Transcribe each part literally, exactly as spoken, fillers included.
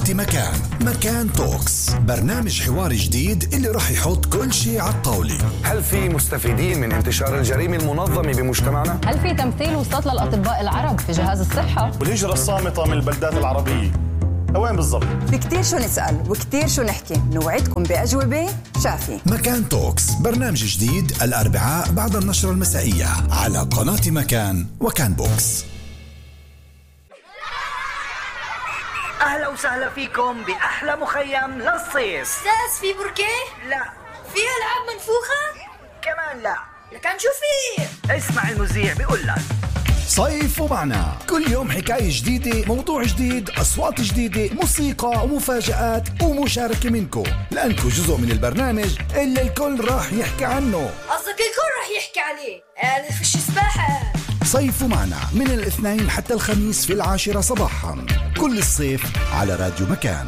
مكان. مكان توكس، برنامج حواري جديد اللي راح يحط كل شيء على الطاولة. هل في مستفيدين من انتشار الجريمة المنظمة بمجتمعنا؟ هل في تمثيل وصلت للأطباء العرب في جهاز الصحة؟ والهجرة الصامتة من البلدات العربية وين بالضبط؟ في كتير شو نسأل وكتير شو نحكي، نوعدكم بأجوبة شافية. مكان توكس، برنامج جديد الأربعاء بعد النشرة المسائية على قناة مكان وكان بوكس. أهلا وسهلا فيكم بأحلى مخيم للصيف. أستاذ في بركة؟ لا. في ألعاب منفوخة؟ كمان لا. لكن شو في؟ اسمع المذيع بيقول لك صيف ومعنا، كل يوم حكاية جديدة، موضوع جديد، أصوات جديدة، موسيقى ومفاجآت ومشاركة منكم، لأنكم جزء من البرنامج اللي الكل راح يحكي عنه. قصدك الكل راح يحكي عليه؟ أنا فيش سباحة. صيف ومعنا من الاثنين حتى الخميس في العاشرة صباحا كل الصيف على راديو مكان.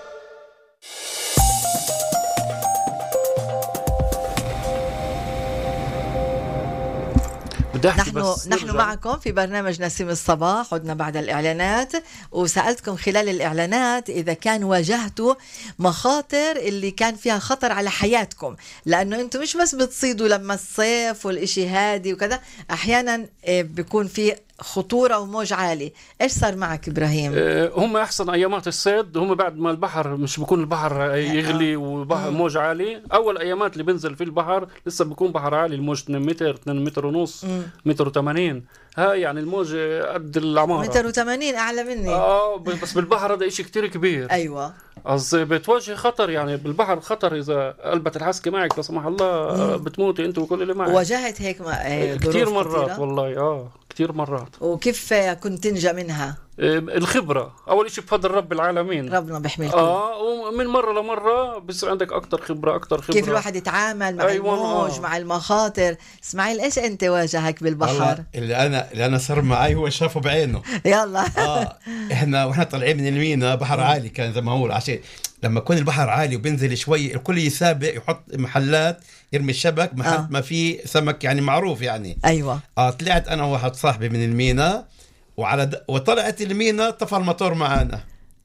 نحن نحن معكم في برنامج نسيم الصباح. عدنا بعد الإعلانات وسألتكم خلال الإعلانات إذا كان واجهتوا مخاطر اللي كان فيها خطر على حياتكم، لأنه أنتم مش بس بتصيدوا لما الصيف والإشي هادي وكذا، أحيانا بيكون في خطورة وموج عالي. إيش صار معك إبراهيم؟ هم أحسن أيامات الصيد هم بعد ما البحر مش بيكون البحر يغلي وبحر موج عالي. أول أيامات اللي بنزل في البحر لسه بيكون بحر عالي، الموج اثنين متر اثنين متر ونص متر وثمانين، هاي يعني الموج قد العمارة متر وثمانين أعلى مني. آه بس بالبحر هذا إشي كتير كبير. أيوة قصدي بتواجه خطر يعني بالبحر، خطر إذا قلبت الحسكة معك لا سمح الله مم. بتموتي أنت وكل اللي معك. واجهت هيك كتير مرات كتيرة. والله آه كتير مرات. وكيف كنت تنجى منها؟ الخبرة أول شيء بفضل رب العالمين، ربنا بيحميك. آه ومن مرة لمرة بصير عندك أكتر خبرة أكتر خبرة كيف الواحد يتعامل مع أيوة الموج مع المخاطر. اسماعيل إيش أنت واجهك بالبحر؟ اللي أنا اللي أنا صار معي هو شافه بعينه. يلا آه إحنا وإحنا طالعين من المينا بحر عالي كان زي ما هو، عشان لما يكون البحر عالي وبنزل شوي الكل يسابق يحط محلات يرمي الشبك محل آه. ما في سمك يعني معروف يعني. أيوة آه طلعت أنا وواحد صاحبي من المينا وعلى د... وطلعت المينا طفى الموتور معانا.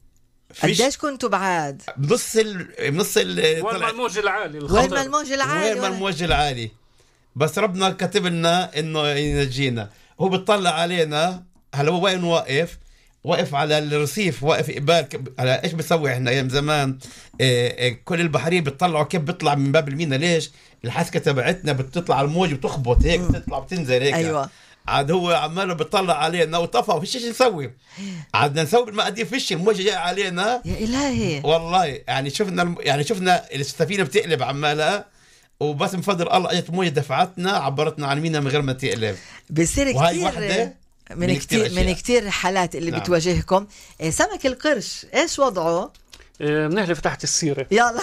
قديش كنتوا بعاد؟ بنص ال... بنص ال... وين ما الموج العالي وين ما الموج العالي وين ما الموج العالي، بس ربنا كتب لنا إنه ينجينا. هو بيطلع علينا هلا هو وين واقف؟ واقف على الرصيف، واقف قبال على ايش بيسوي احنا ايام زمان. إيه إيه كل البحرية بيطلعوا كيف بيطلع من باب المينا. ليش؟ الحسكة تبعتنا بتطلع الموج وتخبط هيك بتطلع بتنزل هيك. ايوه عاد هو عماله بيطلع علينا وطفى وفيش شيء نسوي. عادنا نسوي بالمقادير فيش، الموجة جاي علينا يا إلهي والله. يعني شفنا يعني شفنا السفينة بتقلب عمالها، وبس من فضل الله اجت موجة دفعتنا عبرتنا عن المينا من غير ما تقلب. بصير كتير من كتير من كتير الحالات اللي نعم. بتواجهكم. سمك القرش ايش وضعه؟ بنحلف تحت السيرة. يلا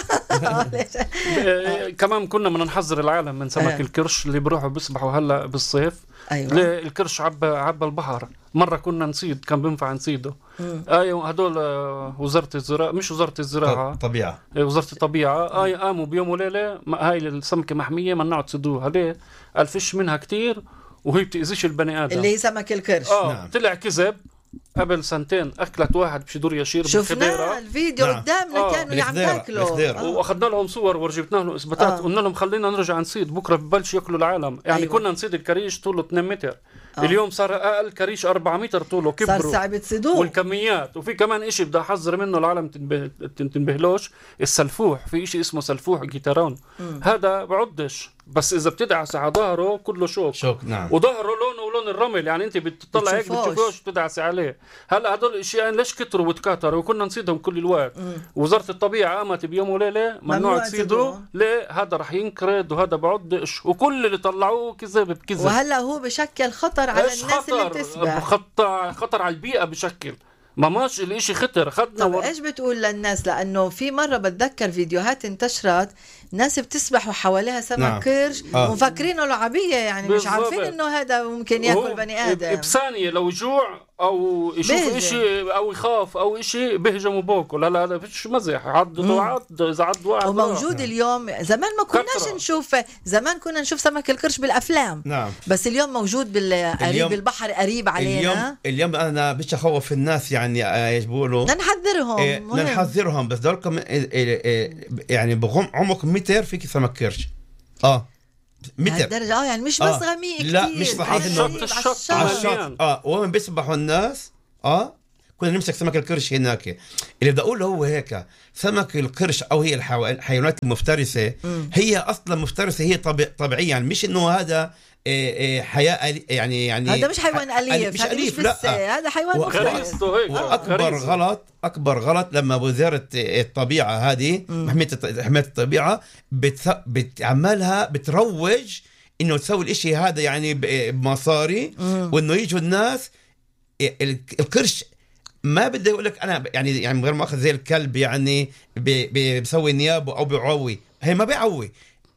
كمان كنا بدنا نحذر العالم من سمك القرش اللي بروحوا بيسبحوا هلا بالصيف. أيوة. القرش عبى عبى البحر. مرة كنا نصيد كان بينفع نصيده. ايوه هدول وزارة الزراعة مش وزارة الزراعة طبيعة وزارة الطبيعة اي قاموا بيوم وليلة هاي السمكة محمية ممنوع تصيدوها. ليه؟ قال فيش منها كتير وهي بتأذيش البني آدم اللي هي سمك القرش. آه نعم. طلع كذب. قبل سنتين أكلت واحد بشدور يشير شفنا الفيديو نعم. قدامنا آه. كانوا عم ياكلوا آه. وأخذنا لهم صور ورجبنا لهم إثباتات. آه. قلنا لهم خلينا نرجع نصيد بكرة ببلش يأكلوا العالم. يعني أيوة. كنا نصيد الكريش طوله اثنين متر. آه. اليوم صار أقل كريش أربعة متر طوله كبروا. صار صعب تصيدوه. والكميات. وفي كمان إشي بدي أحذر منه العالم تنبه تنبهلوش، السلفوح. في إشي اسمه سلفوح جيتارون. م. هذا بعدش بس إذا بتدعس على ظهره كله شوك. شوك نعم. وظهره لونه ولون الرمل، يعني أنت بتطلع هيك بتشوفوش بتدعس عليه. هلا هدول الأشياء ليش كتروا وتكاثروا وكنا نصيدهم كل الوقت. م. وزارة الطبيعة قامت بيوم وليلة ممنوع تصيدوا. ليه؟ هذا رح ينقرض وهذا بعدش وكل اللي طلعوه كذب بكذب. وهلا هو بشكل خطر على الناس خطر اللي بتسبح. خطر خطر على البيئة بشكل ما ماشي الاشي خطر. خدنا طب ور... ايش بتقول للناس؟ لانه في مره بتذكر فيديوهات انتشرت ناس بتسبح وحواليها سمك نعم. قرش آه. ومفكرينه لعبيه، يعني بالزبط. مش عارفين انه هذا ممكن ياكل بني ادم. بثانيه لو جوع او يشوف شيء او يخاف او شيء بهجم وباكل. هلا هذا فيش مزح، عض وعض اذا عض واحد وموجود اليوم. زمان ما كناش نشوف، زمان كنا نشوف سمك القرش بالافلام. نعم. بس اليوم موجود بالقريب بالبحر قريب علينا. اليوم اليوم انا بدي اخوف الناس، يعني ايش بيقولوا، نحذرهم إيه نحذرهم. بس دولكم إيه إيه يعني بغم عمق متر فيك سمك قرش. اه متر درجة. اه يعني مش بس آه. غميق كتير. لا مش صحيح انه الشط على الشط. اه وين بيسبحوا الناس اه كنا نمسك سمك القرش هناك. اللي بدي اقوله هو هيك، سمك القرش او هي الحيوانات المفترسه م. هي اصلا مفترسه، هي طبيع طبيعيا، يعني مش انه هذا حياة يعني يعني هذا مش حيوان أليف، مش أليف، لا هذا حيوان مفترس. وأكبر غلط أكبر غلط لما وزارة الطبيعة هذه حماية حماية الطبيعة بتعملها بتروج إنه تسوي الإشي هذا يعني بمصاري، وإنه يجوا الناس. القرش ما بدي أقول لك أنا يعني يعني غير ما أخذ زي الكلب يعني بيسوي نيابه أو بيعوي، هي ما بيعوي،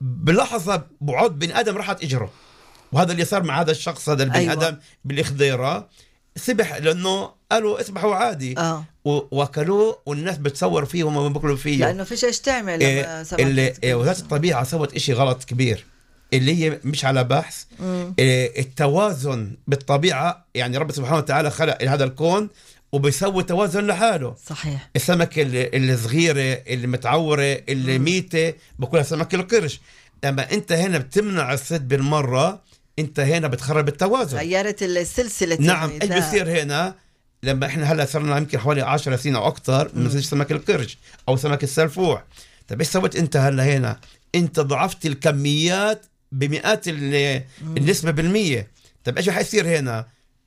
بلحظة بعود بني آدم راحت إجره. وهذا اللي صار مع هذا الشخص، هذا البني أيوة. آدم بالإخضيرة سبح لأنه قالوا اسبحوا عادي آه. وأكلوه، والناس بتصور فيه وما بياكلوا فيه، لأنه فيش إيش تعمل. إيه اللي إيه وزارة الطبيعة سوت إشي غلط كبير اللي هي مش على بحث. إيه التوازن بالطبيعة، يعني رب سبحانه وتعالى خلق هذا الكون وبيسوي توازن لحاله. صحيح. السمك الصغيرة اللي متعورة اللي ميتة بكلها سمك القرش. لما انت هنا بتمنع الصيد بالمرة، انت هنا بتخرب التوازن، غيرت السلسلة. نعم. ايش بيصير هنا لما احنا هلا صرنا يمكن حوالي عشر سنين او اكثر من سمك القرش او سمك السلفوح. طيب ايش سويت انت هلا هنا؟ انت ضعفت الكميات بمئات النسبة بالمية. طيب ايش حيصير هنا؟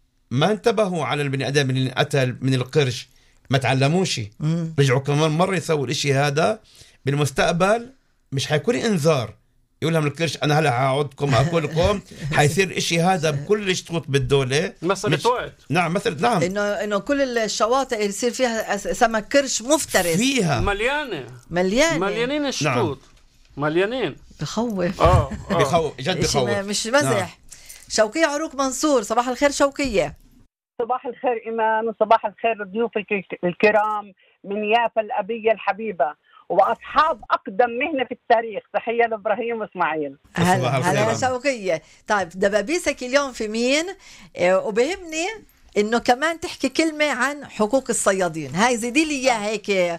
ما انتبهوا على البني ادم اللي قتل من القرش، ما تعلموش، رجعوا كمان مرة يسووا الاشي هذا. بالمستقبل مش حيكون انذار يقول لهم القرش انا هلا هقعدكم اكلكم، حيصير اشي هذا بكل شطوط بالدوله. مسألة وقت. نعم مثلا نعم انه انه كل الشواطئ يصير فيها سمك قرش مفترس، فيها مليانه مليانه مليانين الشطوط. نعم. مليانين. بخوف. اه, آه. بخوف جد بخوف، مش مزح. نعم. شوقية عروق منصور، صباح الخير شوقية. صباح الخير إيمان، وصباح الخير ضيوفك الكرام من يافا الأبية الحبيبة وأصحاب أقدم مهنة في التاريخ. تحية لإبراهيم وإسماعيل. هلا هلا شوقية. طيب دبابيسك اليوم في مين؟ وبهمني إنه كمان تحكي كلمة عن حقوق الصيادين، هاي زيدي لي إياها هيك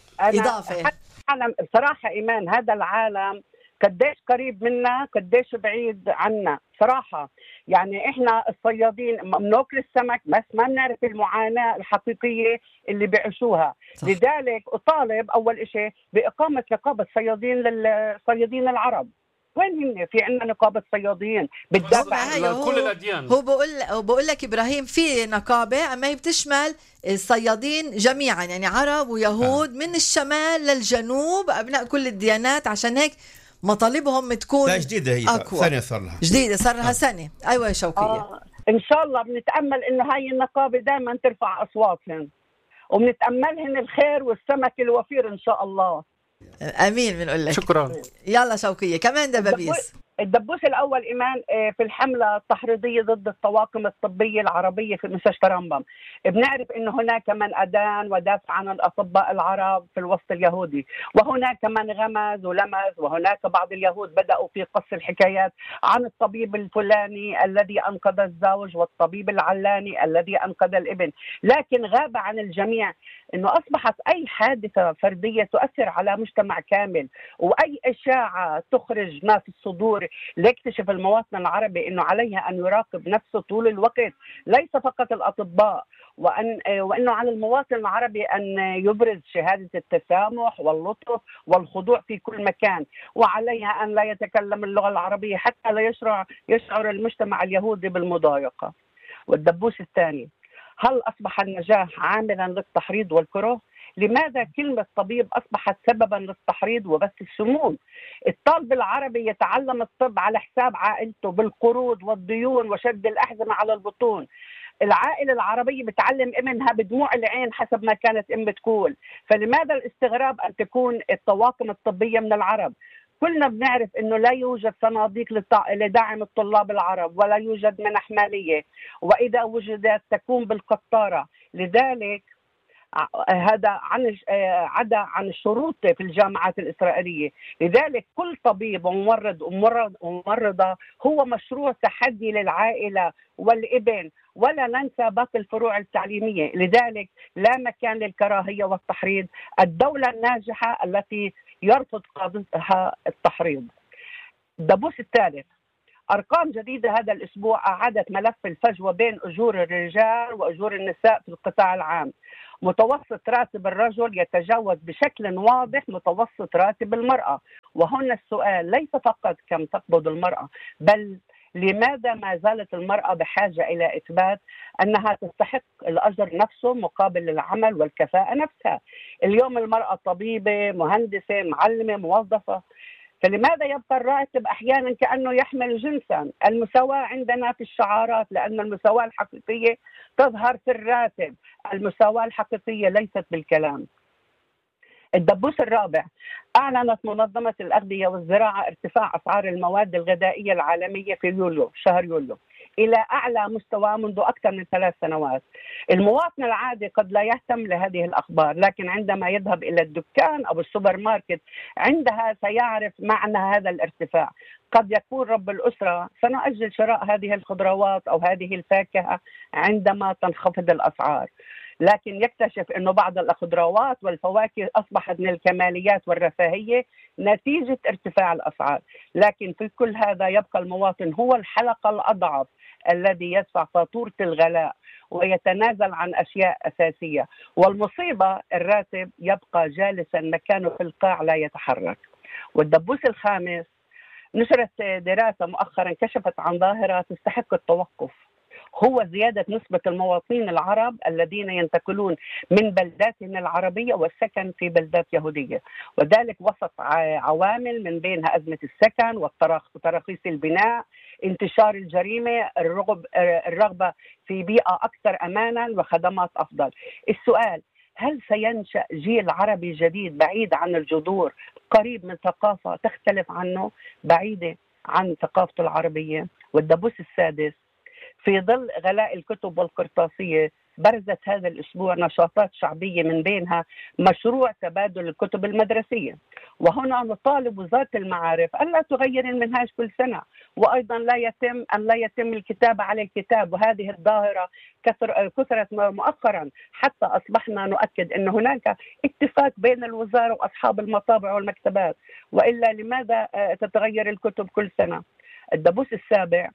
إضافة. أنا بصراحة إيمان هذا العالم قديش قريب منا قديش بعيد عنا صراحة. يعني إحنا الصيادين بناكل السمك بس ما بنعرف المعاناة الحقيقية اللي بيعيشوها. لذلك أطالب أول إشي بإقامة نقابة صيادين للصيادين العرب. وين هن؟ في عندنا نقابة صيادين بتدافع عن كل الأديان. هو بقول هو بقول لك إبراهيم في نقابة أما هي بتشمل الصيادين جميعا، يعني عرب ويهود آه. من الشمال للجنوب، أبناء كل الديانات. عشان هيك مطالبهم تكون لا جديدة، هي أقوى. سنة صار لها جديدة صار لها آه. سنة. أيوة يا شوقية. آه. إن شاء الله بنتأمل إنه هاي النقابة دائما ترفع أصواتهم، وبنتأملهن الخير والسمك الوفير إن شاء الله. امين. بنقول لك شكرا. يلا شوقية كمان دبابيس. الدبوس الأول إيمان في الحملة التحريضية ضد الطواقم الطبية العربية في مستشفى رمبم. بنعرف أنه هناك من أدان ودافع عن الأطباء العرب في الوسط اليهودي، وهناك من غمز ولمز، وهناك بعض اليهود بدأوا في قص الحكايات عن الطبيب الفلاني الذي أنقذ الزوج والطبيب العلاني الذي أنقذ الابن. لكن غاب عن الجميع أنه أصبحت أي حادثة فردية تؤثر على مجتمع كامل، وأي إشاعة تخرج ما في الصدور ليكتشف المواطن العربي أنه عليه أن يراقب نفسه طول الوقت، ليس فقط الأطباء، وأن وأنه على المواطن العربي أن يبرز شهادة التسامح واللطف والخضوع في كل مكان، وعليها أن لا يتكلم اللغة العربية حتى لا يشعر يشعر المجتمع اليهودي بالمضايقة. والدبوس الثاني، هل أصبح النجاح عاملا للتحريض والكره؟ لماذا كلمة طبيب أصبحت سببا للتحريض وبث السموم؟ الطالب العربي يتعلم الطب على حساب عائلته بالقروض والديون وشد الأحزمة على البطون. العائلة العربية بتعلم ابنها بدموع العين حسب ما كانت أم بتقول. فلماذا الاستغراب أن تكون الطواقم الطبية من العرب؟ كلنا بنعرف أنه لا يوجد صناديق لدعم الطلاب العرب ولا يوجد منح مالية، وإذا وجدت تكون بالقطارة. لذلك هذا عن عدا عن الشروط في الجامعات الإسرائيلية. لذلك كل طبيب وممرض وممرضة هو مشروع تحدي للعائلة والابن، ولا ننسى باقي الفروع التعليمية. لذلك لا مكان للكراهية والتحريض. الدولة الناجحة التي يرفض قادتها التحريض. الدبوس الثالث، أرقام جديدة هذا الأسبوع أعادت ملف الفجوة بين أجور الرجال وأجور النساء في القطاع العام. متوسط راتب الرجل يتجاوز بشكل واضح متوسط راتب المرأة. وهنا السؤال ليس فقط كم تقبض المرأة، بل لماذا ما زالت المرأة بحاجة إلى إثبات أنها تستحق الأجر نفسه مقابل العمل والكفاءة نفسها؟ اليوم المرأة طبيبة، مهندسة، معلمة، موظفة، فلماذا يبقى الراتب أحيانا كأنه يحمل جنسا؟ المساواة عندنا في الشعارات، لأن المساواة الحقيقية تظهر في الراتب، المساواة الحقيقية ليست بالكلام. الدبوس الرابع، أعلنت منظمة الأغذية والزراعة ارتفاع أسعار المواد الغذائية العالمية في يوليو، شهر يوليو، إلى أعلى مستوى منذ أكثر من ثلاث سنوات. المواطن العادي قد لا يهتم لهذه الأخبار، لكن عندما يذهب إلى الدكان أو السوبر ماركت عندها سيعرف معنى هذا الارتفاع. قد يكون رب الأسرة سنؤجل شراء هذه الخضروات أو هذه الفاكهة عندما تنخفض الأسعار، لكن يكتشف أنه بعض الخضروات والفواكه أصبحت من الكماليات والرفاهية نتيجة ارتفاع الأسعار. لكن في كل هذا يبقى المواطن هو الحلقة الأضعف الذي يدفع فاتورة الغلاء ويتنازل عن أشياء أساسية، والمصيبة الراتب يبقى جالسا مكانه في القاع لا يتحرك. والدبوس الخامس، نشرت دراسة مؤخرا كشفت عن ظاهرة تستحق التوقف، هو زيادة نسبة المواطنين العرب الذين ينتقلون من بلداتهم العربية والسكن في بلدات يهودية، وذلك وسط عوامل من بينها أزمة السكن وتراخيص البناء، انتشار الجريمة، الرغبة في بيئة أكثر أمانا وخدمات أفضل. السؤال، هل سينشأ جيل عربي جديد بعيد عن الجذور، قريب من ثقافة تختلف عنه، بعيدة عن ثقافته العربية؟ والدبوس السادس، في ظل غلاء الكتب والقرطاسية برزت هذا الأسبوع نشاطات شعبية من بينها مشروع تبادل الكتب المدرسية، وهنا نطالب وزارة المعارف ألا تغير المنهاج كل سنة، وأيضا لا يتم أن لا يتم الكتابة على الكتاب. وهذه الظاهرة كثر كثرت مؤخرا حتى أصبحنا نؤكد أن هناك اتفاق بين الوزارة وأصحاب المطابع والمكتبات، وإلا لماذا تتغير الكتب كل سنة؟ الدبوس السابع،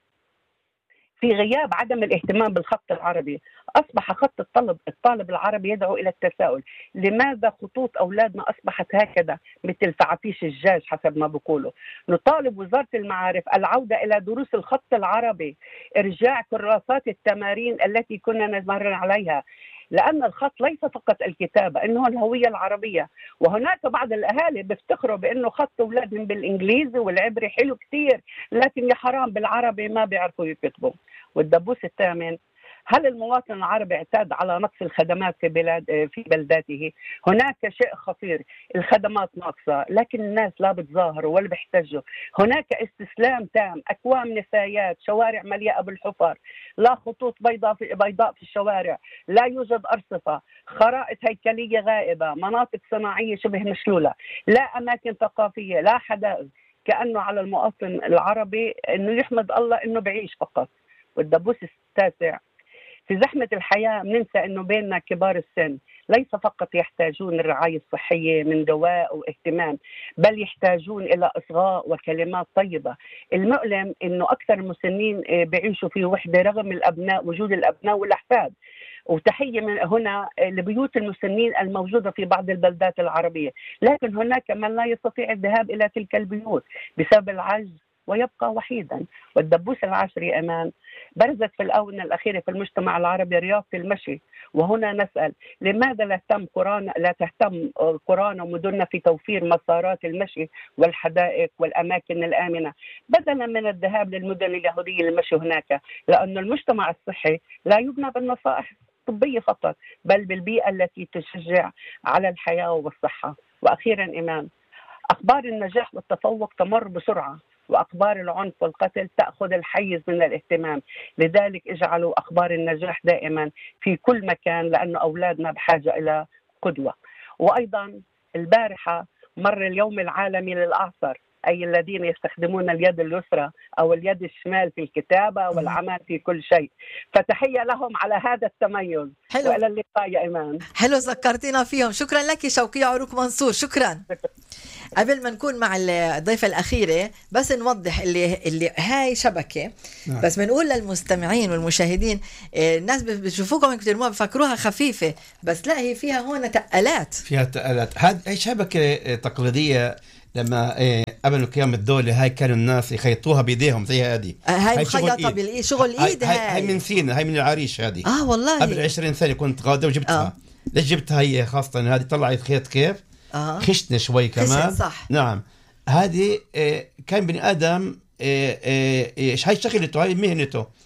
في غياب عدم الاهتمام بالخط العربي أصبح خط الطلب الطالب العربي يدعو إلى التساؤل، لماذا خطوط أولادنا أصبحت هكذا مثل فعافيش الجاج حسب ما بيقولوا؟ نطالب وزارة المعارف العودة إلى دروس الخط العربي، إرجاع كراسات التمارين التي كنا نتمرن عليها، لأن الخط ليس فقط الكتابة، إنه الهوية العربية. وهناك بعض الأهالي بيفتخروا بأنه خط أولادهم بالإنجليزي والعبري حلو كتير، لكن يا حرام بالعربي ما بيعرفوا يكتبوا. والدبوس الثامن، هل المواطن العربي اعتاد على نقص الخدمات في بلاد في بلداته؟ هناك شيء خطير، الخدمات ناقصة لكن الناس لا بتظاهروا ولا بيحتجوا، هناك استسلام تام، أكوام نفايات، شوارع مليئة بالحفر، لا خطوط بيضاء في بيضاء في الشوارع، لا يوجد أرصفة، خرائط هيكلية غائبة، مناطق صناعية شبه مشلولة، لا أماكن ثقافية، لا حدائق. كأنه على المواطن العربي أنه يحمد الله أنه بعيش فقط. والدبوس التاسع، في زحمة الحياة بننسى أنه بيننا كبار السن ليس فقط يحتاجون الرعاية الصحية من دواء واهتمام، بل يحتاجون إلى إصغاء وكلمات طيبة. المؤلم أنه أكثر المسنين بيعيشوا في وحدة رغم الأبناء وجود الأبناء والأحفاد. وتحية من هنا لبيوت المسنين الموجودة في بعض البلدات العربية، لكن هناك من لا يستطيع الذهاب إلى تلك البيوت بسبب العجز ويبقى وحيدا. والدبوس العاشر أمان، برزت في الآونة الأخيرة في المجتمع العربي رياضة المشي، وهنا نسأل لماذا لا تهتم قرانا لا تهتم قرانا ومدننا في توفير مسارات المشي والحدائق والأماكن الآمنة بدلا من الذهاب للمدن اليهودية للمشي هناك، لأن المجتمع الصحي لا يبنى بالنصائح الطبية فقط بل بالبيئة التي تشجع على الحياة والصحة. وأخيرا إمام، أخبار النجاح والتفوق تمر بسرعة، وأخبار العنف والقتل تأخذ الحيز من الاهتمام. لذلك اجعلوا أخبار النجاح دائما في كل مكان، لأن أولادنا بحاجة إلى قدوة. وأيضا البارحة مر اليوم العالمي للأعصر، أي الذين يستخدمون اليد اليسرى أو اليد الشمال في الكتابة والعمل في كل شيء. فتحية لهم على هذا التميز. حلو. وإلى اللقاء يا إيمان. حلو، ذكرتينا فيهم. شكرا لك شوقية عروق منصور، شكرا. قبل ما نكون مع الضيفة الأخيرة بس نوضح اللي اللي هاي شبكة. نعم. بس بنقول للمستمعين والمشاهدين، الناس بتشوفوكم بترموها بفكروها خفيفة، بس لا، هي فيها هون تقلات، فيها تقلات. هاي شبكة تقليدية لما إيه قبل قيام الدولة هاي كانوا الناس يخيطوها بيديهم زي هذه. هاي مخيطة بالإيد، شغل إيد. هاي, هاي, هاي من سينا، هاي من العريش هذه. آه والله قبل عشرين سنة كنت غادة وجبتها. آه. ليش جبتها هي خاصة؟ هذه طلعت خيط كيف آه. خشنة شوي كمان. صح. نعم. هذه إيه كان بني آدم إيه إيه هاي شغلته، هاي مهنته،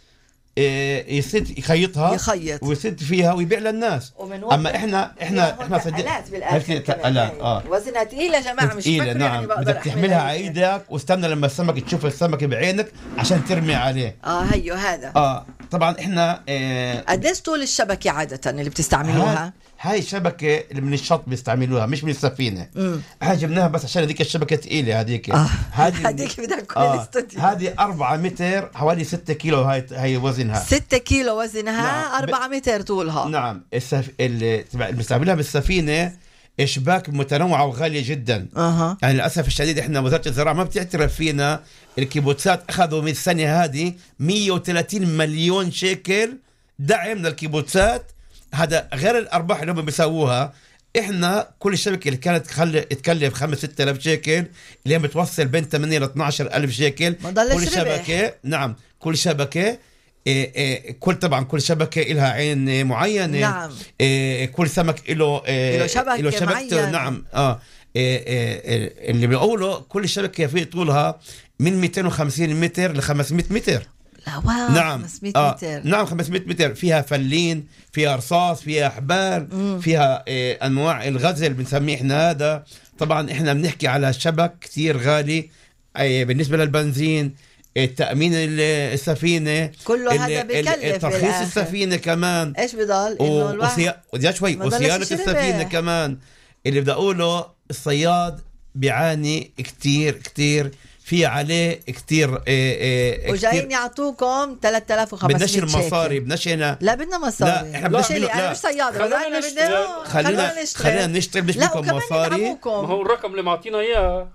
إيه يسد يخيطها يخيط ويسد فيها ويبيع للناس. اما احنا احنا احنا تقلات بالاخر، تقلات اه وزنها ثقيله يا جماعه، مش ثقيله. نعم. يعني بدك تحملها على ايدك واستنى لما السمك تشوف السمك بعينك عشان ترمي عليه. اه هيو هذا. اه طبعا احنا آه قديش طول الشبكه عاده اللي بتستعملوها؟ هاي الشبكه اللي من الشط بيستعملوها، مش من السفينه. احنا جبناها بس عشان هذيك الشبكه ثقيله هذيك. آه. هذيك بدها تكون آه. الاستوديو. هذه أربعة متر، حوالي ستة كيلو. هاي هي وزنها ستة كيلو وزنها. نعم. أربعة متر طولها. نعم. السف... اللي بنستعملها بالسفينه اشباك متنوعه وغاليه جدا. أه. يعني للاسف الشديد احنا وزاره الزراعه ما بتعترف فينا. الكيبوتسات اخذوا من السنه هذه مية وثلاثين مليون شيكل دعم للكيبوتسات، هذا غير الارباح اللي هم بيسووها. احنا كل الشبكه اللي كانت تخلي تكلف خمسة ستة آلاف شيكل اللي هي بتوصل بين ثمانية إلى اثني عشر ألف شيكل كل شبكه. نعم. كل شبكه إيه إيه كل طبعا كل شبكه لها عين معينه. نعم. إيه كل سمك له إيه له شبكه, شبكة معينه. نعم. اه إيه إيه اللي بيقولوا كل شبكه في طولها من مئتين وخمسين متر ل خمسمئة متر. لا واو. نعم. خمسمئة آه. متر. نعم خمسمئة متر. فيها فلين، فيها رصاص، فيها حبال، مم. فيها إيه انواع الغزل بنسميه احنا هذا. طبعا احنا بنحكي على شبك كتير غالي. إيه بالنسبه للبنزين، التأمين السفينة، كله هذا بكلف. ترخيص السفينة كمان. ايش بضل انه الواحد وصيا... شوي وصيانة السفينة كمان. اللي بدي اقوله الصياد بيعاني كتير كتير، في عليه كتير إيه إيه وجايين يعطوكم ثلاثة آلاف وخمسمئة شيكل. بدناش المصاري، بدناش هنا. لا بدنا مصاري. لا احنا بدناش. انا مش صياد، خلينا نشتري خلينا خلينا نشتري بدناش منكم مصاري. ما هو الرقم اللي معطينا اياه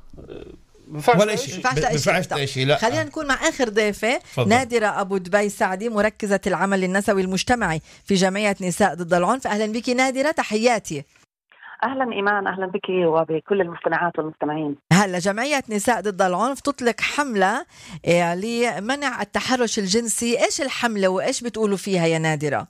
ولا شيء. بفعش شيء. لا. خلينا نكون مع آخر ضيفة. فضل. نادرة أبو دبي سعدي، مركزة العمل النسوي المجتمعي في جمعية نساء ضد العنف. أهلا بك نادرة، تحياتي. أهلا إيمان، أهلا بك وبكل المستمعات والمستمعين. هلا جمعية نساء ضد العنف تطلق حملة لمنع التحرش الجنسي. إيش الحملة وإيش بتقولوا فيها يا نادرة؟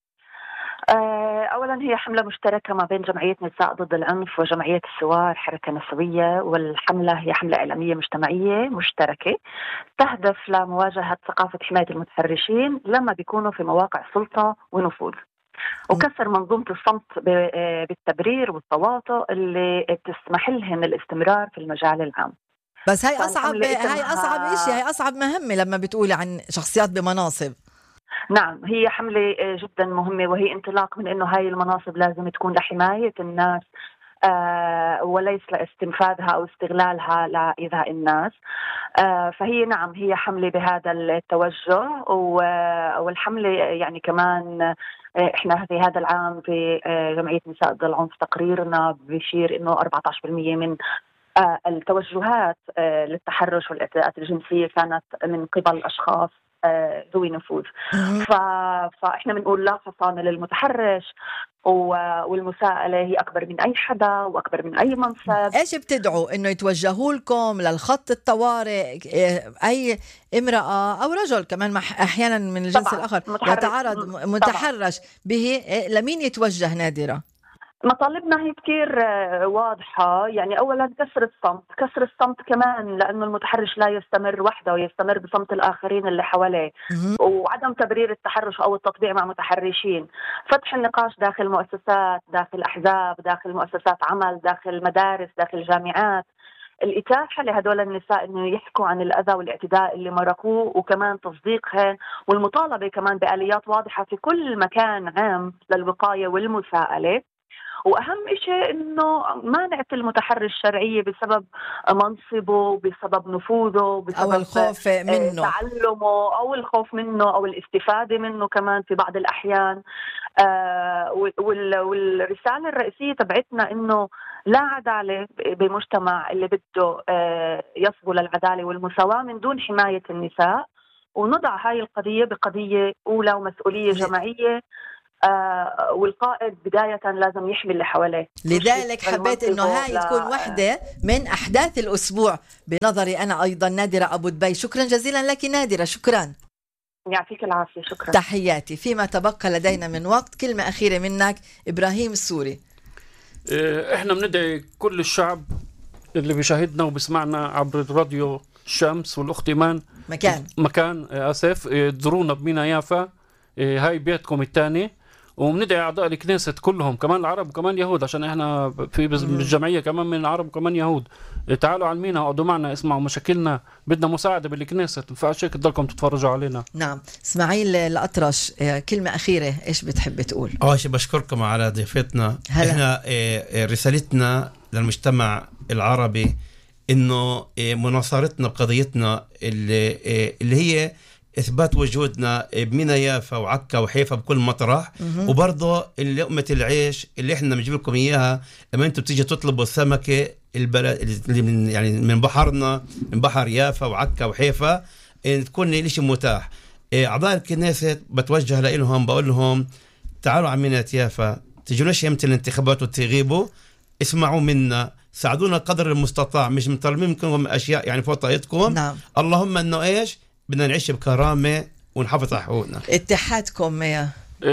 أولا هي حملة مشتركة ما بين جمعية نساء ضد العنف وجمعية السوار حركة نسوية، والحملة هي حملة إعلامية مجتمعية مشتركة تهدف لمواجهة ثقافة حماية المتحرشين لما بيكونوا في مواقع سلطة ونفوذ، وكسر منظومة الصمت بالتبرير والتواطؤ اللي تسمح لهم الاستمرار في المجال العام. بس هاي أصعب هاي أصعب إشي، هاي أصعب مهمة لما بتقولي عن شخصيات بمناصب. نعم هي حملة جدا مهمة، وهي انطلاق من أنه هاي المناصب لازم تكون لحماية الناس آه وليس لاستنفاذها أو استغلالها لإيذاء الناس. آه فهي نعم هي حملة بهذا التوجه، والحملة يعني كمان إحنا في هذا العام في جمعية نساء ضد العنف تقريرنا بيشير إنه أربعة عشر بالمئة من آه التوجهات آه للتحرش والاعتداءات الجنسية كانت من قبل أشخاص ذوي نفوذ. فإحنا بنقول لا خصانة للمتحرش، والمساءلة هي أكبر من أي حدا وأكبر من أي منصب. إيش بتدعوا إنه يتوجهوا لكم للخط الطوارئ أي امرأة أو رجل كمان أحيانا من الجنس الآخر يتعرض متحرش به، لمين يتوجه نادرة؟ مطالبنا هي كتير واضحة. يعني أولا كسر الصمت، كسر الصمت كمان لأنه المتحرش لا يستمر وحده ويستمر بصمت الآخرين اللي حواليه، وعدم تبرير التحرش أو التطبيع مع متحرشين، فتح النقاش داخل مؤسسات، داخل أحزاب، داخل مؤسسات عمل، داخل مدارس، داخل جامعات. الإتاحة لهدول النساء إنه يحكوا عن الأذى والاعتداء اللي مرقوه، وكمان تصديقهن، والمطالبة كمان بآليات واضحة في كل مكان عام للوقاية والمساءلة. وأهم شيء إنه ما نعطي المتحرش الشرعية بسبب منصبه، بسبب نفوذه، بسبب أو الخوف منه، تعلمه، أو الخوف منه، أو الاستفادة منه كمان في بعض الأحيان. آه والرسالة الرئيسية تبعتنا إنه لا عدالة بمجتمع اللي بده آه يصبو للعدالة والمساواة من دون حماية النساء، ونضع هاي القضية بقضية أولى ومسؤولية جماعية. آه والقائد بداية لازم يحمي اللي حواليه. لذلك حبيت إنه هاي تكون واحدة من أحداث الأسبوع بنظري أنا أيضا. نادرة أبو دبي، شكرا جزيلا لك نادرة. شكرا، يعطيك العافية. شكرا، تحياتي. فيما تبقى لدينا من وقت كلمة أخيرة منك إبراهيم السوري. إحنا بندعي كل الشعب اللي بيشاهدنا وبسمعنا عبر الراديو الشمس والأخت إيمان مكان مكان آسف تزورونا بمينا يافا، هاي بيتكم الثاني. وبندعي أعضاء الكنيسة كلهم كمان العرب وكمان يهود، عشان إحنا في بالجمعية كمان من العرب وكمان يهود، تعالوا على المينا اقعدوا معنا اسمعوا مشاكلنا، بدنا مساعدة بالكنيسة، تنفعش هيك تضلكم تتفرجوا علينا. نعم. اسماعيل الأطرش، كلمة أخيرة إيش بتحب تقول؟ أول شيء بشكركم على ضيفتنا. هلا. إحنا رسالتنا للمجتمع العربي إنه مناصرتنا بقضيتنا اللي, اللي هي إثبات وجودنا بمينا يافا وعكا وحيفا بكل مطرح، وبرضه لقمة العيش اللي إحنا بنجيب لكم إياها لما أنتم بتيجي تطلبوا السمكة اللي من يعني من بحرنا، من بحر يافا وعكا وحيفا، تكون لي شيء متاح. أعضاء الكنيسة بتوجه لهم بقول لهم تعالوا على مينا يافا، تجوناش يوم الانتخابات وتغيبوا، اسمعوا منا، ساعدونا قدر المستطاع، مش مطالبين منكم أشياء يعني فوق طاقتكم. نعم. اللهم إنه إيش بدنا نعيش بكرامة ونحافظ على حقوقنا. اتحادكم يا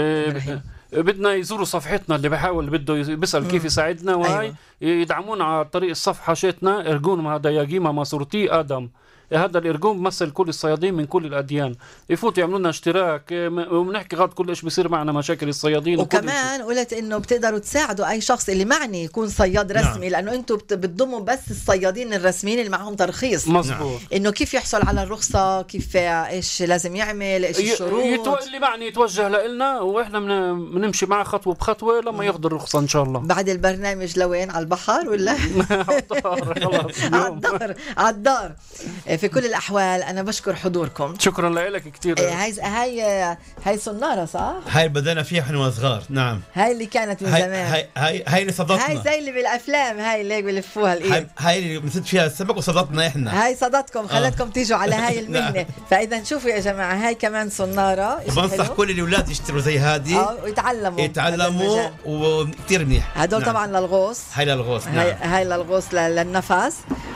إيه بدنا يزوروا صفحتنا، اللي بحاول بده بيسأل كيف يساعدنا، وهي أيوة. يدعمونا على طريق الصفحة شيتنا إرجون هذا ياجيما ماسورتي آدم. هذا الإرجون بمثل كل الصيادين من كل الأديان، يفوتوا يعملوا لنا اشتراك وبنحكي غاد كل إيش بيصير معنا مشاكل الصيادين. وكمان قلت إنه بتقدروا تساعدوا أي شخص اللي معني يكون صياد رسمي. نعم. لأنه أنتوا بتضموا بس الصيادين الرسميين اللي معهم ترخيص. مظبوط. إنه كيف يحصل على الرخصة، كيف إيش لازم يعمل، إيش الشروط. يتو... اللي معني يتوجه لنا وإحنا بنمشي معه خطوة بخطوة لما ياخذ الرخصة إن شاء الله. بعد البرنامج لوين؟ على البحر ولا؟ على الدار. خلاص. على الدار. على الدار. في كل الأحوال أنا بشكر حضوركم. شكرا لك كتير. هاي هاي هاي صنارة صح؟ هاي بدنا فيها احنا صغار. نعم. هاي اللي كانت من هاي زمان. هاي هاي هاي اللي صدتنا. هاي زي اللي بالأفلام، هاي اللي بلفوها الإيد. هاي, هاي اللي مسد فيها السمك وصدتنا إحنا. هاي صدتكم خلتكم آه. تيجوا على هاي المنة. نعم. فإذا شوفوا يا جماعة هاي كمان صنارة. بنصح كل الأولاد يشتروا زي هذه. اه ويتعلموا. يتعلموا وكتير منيح. هدول نعم. طبعا للغوص. هاي للغوص. نعم. هاي, هاي للغوص للنفس،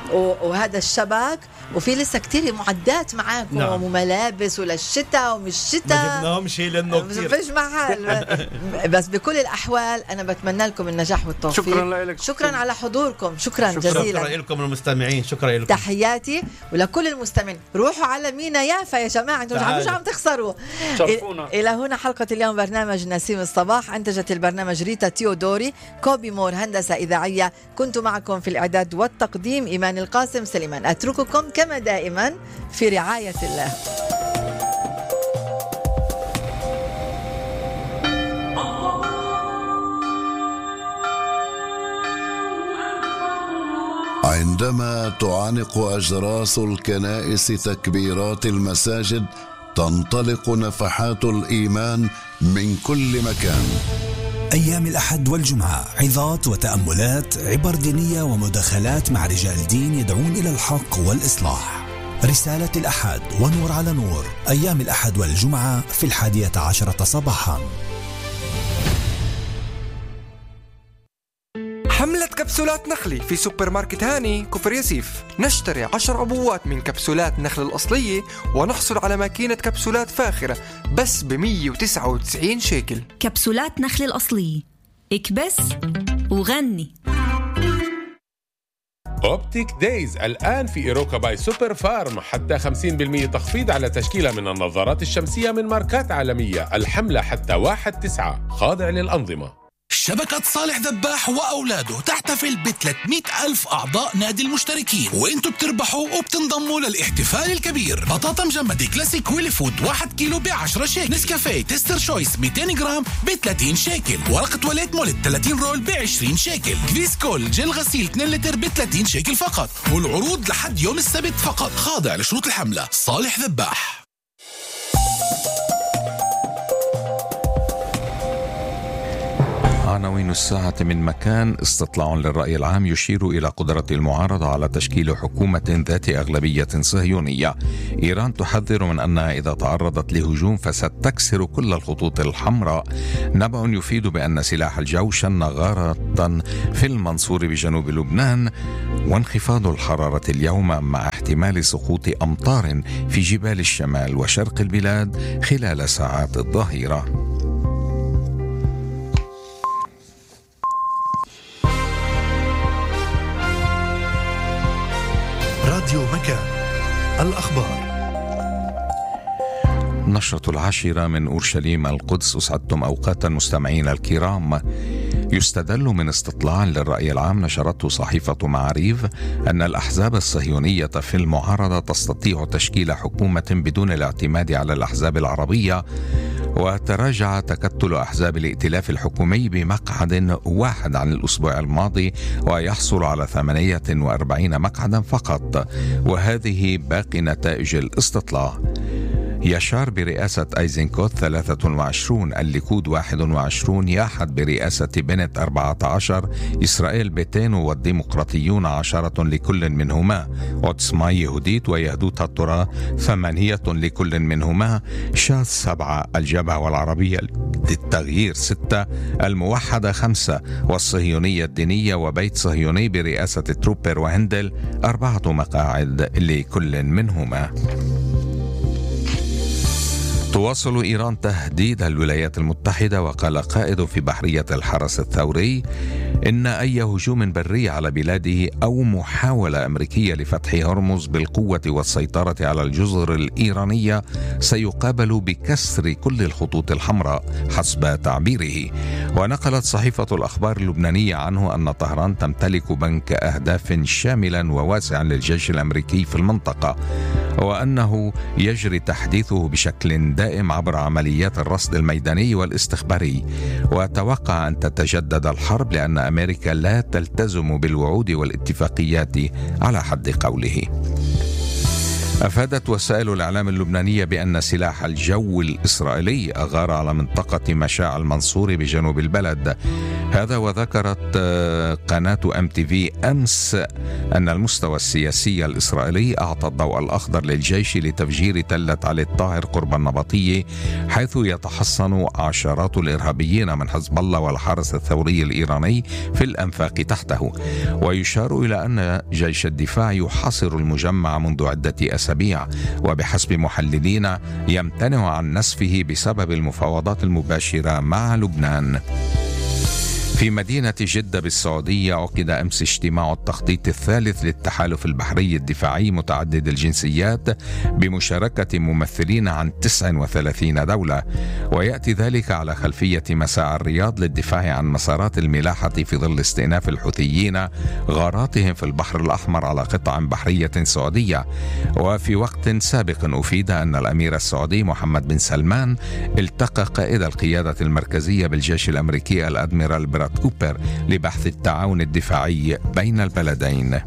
وهذا الشبك، وفي لسه كتير معدات معاكم. نعم. وملابس وللشتاء ومش شتاء، ما جبناهم شيء لأنه كتير فيش محل. بس بكل الأحوال أنا بتمنى لكم النجاح والتوفيق. شكرا لك. شكرا على حضوركم. شكرا, شكرا جزيلا. شكرا لكم المستمعين. شكرا لكم. تحياتي ولكل المستمعين. روحوا على مينا يافا يا جماعة، انتم مش عم تخسروا. شرفونا. إلى هنا حلقة اليوم برنامج نسيم الصباح. أنتجت البرنامج ريتا تيودوري، كوبي مور هندسة إذاعية. كنت معكم في الإعداد والتقديم إيمان القاسم سليمان. أترككم كما دائما في رعاية الله. عندما تعانق أجراس الكنائس تكبيرات المساجد، تنطلق نفحات الإيمان من كل مكان. أيام الأحد والجمعة عظات وتأملات، عبر دينية ومداخلات مع رجال دين يدعون إلى الحق والإصلاح. رسالة الأحد ونور على نور، أيام الأحد والجمعة في الحادية عشرة صباحا. حملة كبسولات نخلي في سوبر ماركت هاني كفر ياسيف. نشتري عشر عبوات من كبسولات نخل الأصلية ونحصل على ماكينة كبسولات فاخرة بس ب مية وتسعة وتسعين شيكل. كبسولات نخل الأصلية، اكبس وغني. أوبتيك دايز الآن في إيروكا باي سوبر فارم، حتى خمسين بالمية تخفيض على تشكيلة من النظارات الشمسية من ماركات عالمية. الحملة حتى واحد تسعة، خاضع للأنظمة. شبكة صالح ذباح وأولاده تحتفل ب ثلاثمئة ألف أعضاء نادي المشتركين، وانتوا بتربحوا وبتنضموا للاحتفال الكبير. بطاطا مجمدة كلاسيك ويلي فود واحد كيلو ب عشرة شيكل، نسكافيه تستر شويس مئتين جرام ب ثلاثين شيكل، ورقة تواليت مولد ثلاثين رول ب عشرين شيكل، كريسكول جل غسيل اثنين لتر ب ثلاثين شيكل فقط، والعروض لحد يوم السبت فقط، خاضع لشروط الحملة. صالح ذباح. عناوين الساعة من مكان. استطلاع للرأي العام يشير إلى قدرة المعارضة على تشكيل حكومة ذات أغلبية صهيونية. إيران تحذر من أنها إذا تعرضت لهجوم فستكسر كل الخطوط الحمراء. نبأ يفيد بأن سلاح الجو شن غارة في المنصور بجنوب لبنان. وانخفاض الحرارة اليوم مع احتمال سقوط أمطار في جبال الشمال وشرق البلاد خلال ساعات الظهيرة. راديو مكان الأخبار. نشرة العاشرة من أورشليم القدس. أسعدتم أوقاتا مستمعين الكرام. يستدل من استطلاع للرأي العام نشرته صحيفة معاريف أن الأحزاب الصهيونية في المعارضة تستطيع تشكيل حكومة بدون الاعتماد على الأحزاب العربية، وتراجع تكتل أحزاب الائتلاف الحكومي بمقعد واحد عن الأسبوع الماضي، ويحصل على ثمانية وأربعين مقعدا فقط، وهذه باقي نتائج الاستطلاع. يشار برئاسة أيزنكوت ثلاثة وعشرين، الليكود واحد وعشرين، ياحد برئاسة بنت أربعة عشر، إسرائيل بيتين والديمقراطيون عشرة لكل منهما، عتصمة يهوديت ويهدوت الترى ثمانية لكل منهما، شاذ سبعة، الجبهة والعربية للتغيير ستة، الموحدة خمسة، والصهيونية الدينية وبيت صهيوني برئاسة تروبر وهندل أربعة مقاعد لكل منهما. تواصل إيران تهديد الولايات المتحدة، وقال قائد في بحرية الحرس الثوري إن أي هجوم بري على بلاده أو محاولة أمريكية لفتح هرمز بالقوة والسيطرة على الجزر الإيرانية سيقابل بكسر كل الخطوط الحمراء حسب تعبيره. ونقلت صحيفة الأخبار اللبنانية عنه أن طهران تمتلك بنك أهداف شاملا وواسعا للجيش الأمريكي في المنطقة، وأنه يجري تحديثه بشكل دائم عبر عمليات الرصد الميداني والاستخباري. وتوقع أن تتجدد الحرب لأن أمريكا لا تلتزم بالوعود والاتفاقيات على حد قوله. أفادت وسائل الإعلام اللبنانية بأن سلاح الجو الإسرائيلي أغار على منطقة مشاع المنصور بجنوب البلد. هذا وذكرت قناة أم تي في أمس أن المستوى السياسي الإسرائيلي أعطى الضوء الأخضر للجيش لتفجير تلة علي الطاهر قرب النبطية، حيث يتحصن عشرات الإرهابيين من حزب الله والحرس الثوري الإيراني في الأنفاق تحته. ويشار إلى أن جيش الدفاع يحاصر المجمع منذ عدة أسابيع، وبحسب محللين يمتنع عن نسفه بسبب المفاوضات المباشرة مع لبنان. في مدينة جدة بالسعودية عقد أمس اجتماع التخطيط الثالث للتحالف البحري الدفاعي متعدد الجنسيات بمشاركة ممثلين عن تسع وثلاثين دولة، ويأتي ذلك على خلفية مساعي الرياض للدفاع عن مسارات الملاحة في ظل استئناف الحوثيين غاراتهم في البحر الأحمر على قطع بحرية سعودية. وفي وقت سابق أفيد أن الأمير السعودي محمد بن سلمان التقى قائد القيادة المركزية بالجيش الأمريكي الأدميرال براد كوبر لبحث التعاون الدفاعي بين البلدين.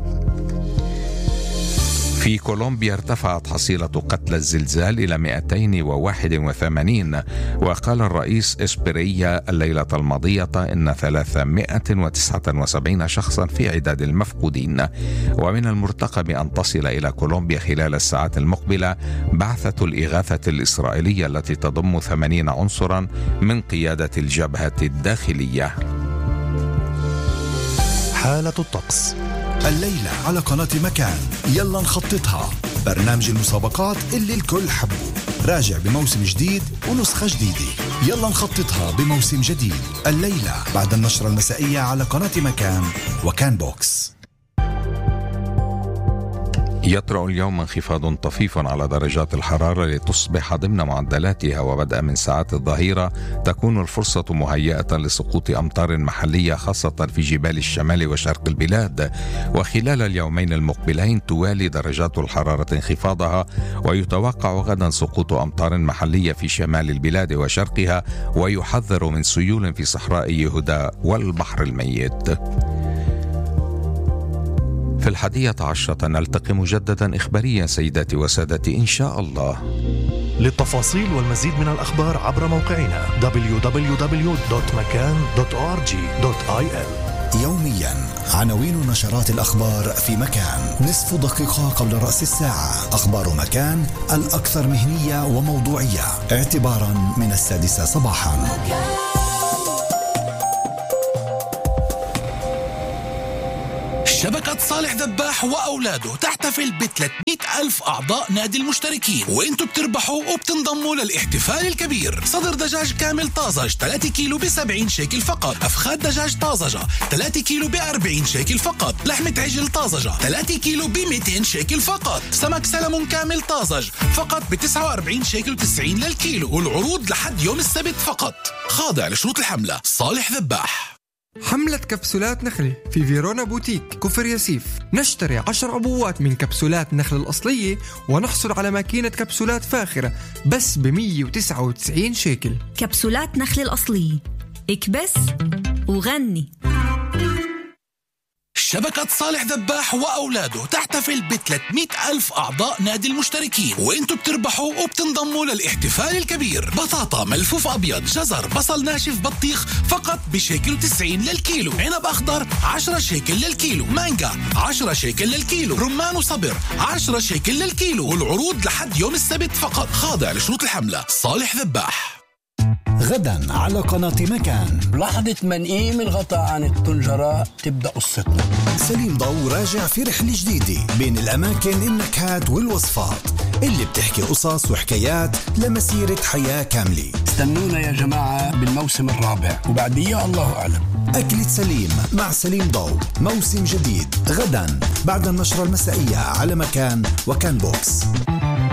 في كولومبيا ارتفعت حصيلة قتلى الزلزال إلى مئتين وواحد وثمانين، وقال الرئيس إسبريا الليلة الماضية إن ثلاثمائة وتسعة وسبعين شخصا في عداد المفقودين. ومن المرتقب أن تصل إلى كولومبيا خلال الساعات المقبلة بعثة الإغاثة الإسرائيلية التي تضم ثمانين عنصرا من قيادة الجبهة الداخلية. حالة الطقس الليلة على قناة مكان. يلا نخططها، برنامج المسابقات اللي الكل حبه، راجع بموسم جديد ونسخة جديدة. يلا نخططها بموسم جديد الليلة بعد النشرة المسائية على قناة مكان وكان بوكس. يطرأ اليوم انخفاض طفيف على درجات الحرارة لتصبح ضمن معدلاتها، وبدءا من ساعات الظهيرة تكون الفرصة مهيئة لسقوط أمطار محلية خاصة في جبال الشمال وشرق البلاد. وخلال اليومين المقبلين توالي درجات الحرارة انخفاضها، ويتوقع غدا سقوط أمطار محلية في شمال البلاد وشرقها، ويحذر من سيول في صحراء يهودا والبحر الميت. في الحادية عشرة نلتقي مجددا إخباريا سيداتي وسادتي إن شاء الله. للتفاصيل والمزيد من الأخبار عبر موقعنا دبليو دبليو دبليو دوت مكان دوت أو آر جي دوت آي إل. يوميا عناوين نشرات الأخبار في مكان، نصف دقيقة قبل رأس الساعة. أخبار مكان الأكثر مهنية وموضوعية اعتبارا من السادسة صباحا. شبكة صالح ذباح وأولاده تحتفل ب ثلاثمئة ألف أعضاء نادي المشتركين، وانتوا بتربحوا وبتنضموا للاحتفال الكبير. صدر دجاج كامل طازج ثلاثة كيلو ب سبعين شيكل فقط، أفخاد دجاج طازجة ثلاثة كيلو ب أربعين شيكل فقط، لحمة عجل طازجة ثلاثة كيلو ب مئتين شيكل فقط، سمك سلمون كامل طازج فقط ب تسعة وأربعين شيكل وتسعين للكيلو، والعروض لحد يوم السبت فقط. خاضع لشروط الحملة. صالح ذباح. حملة كبسولات نخلة في فيرونا بوتيك كفر ياسيف. نشتري عشر عبوات من كبسولات نخل الأصلية ونحصل على ماكينة كبسولات فاخرة بس ب مئة وتسعة وتسعين شيكل. كبسولات نخل الأصلية، اكبس وغني. شبكة صالح ذباح وأولاده تحتفل ب ثلاثمئة ألف أعضاء نادي المشتركين، وانتوا بتربحوا وبتنضموا للاحتفال الكبير. بطاطا ملفوف أبيض، جزر، بصل ناشف، بطيخ فقط بشيكل وتسعين للكيلو، عنب أخضر عشرة شيكل للكيلو، مانجا عشرة شيكل للكيلو، رمان وصبر عشرة شيكل للكيلو، والعروض لحد يوم السبت فقط. خاضع لشروط الحملة. صالح ذباح. غدا على قناة مكان، لحظة منقيم الغطاء عن الطنجرة تبدأ قصتنا. سليم ضو راجع في رحلة جديدة بين الأماكن، النكهات والوصفات اللي بتحكي قصص وحكايات لمسيرة حياة كاملة. استنونا يا جماعة بالموسم الرابع، وبعديه الله أعلم. أكلة سليم مع سليم ضو، موسم جديد غدا بعد النشرة المسائية على مكان وكان بوكس.